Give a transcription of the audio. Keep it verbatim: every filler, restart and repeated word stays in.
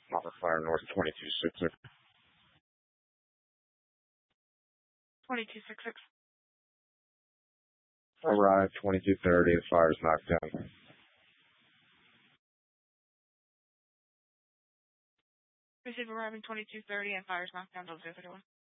Mama Fire North twenty-two sixty. twenty-two sixty. Arrive twenty-two thirty, the fire's knocked down. Receive arriving twenty-two thirty and fires knocked down to zero zero one.